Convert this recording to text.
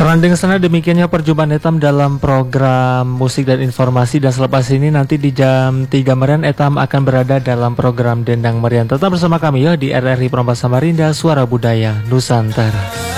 Kerandeng sana demikiannya perjumpaan Etam dalam program musik dan informasi, dan selepas ini nanti di jam 3 Merian Etam akan berada dalam program Dendang Merian. Tetap bersama kami ya di RRI Perampas Samarinda, Suara Budaya Nusantara.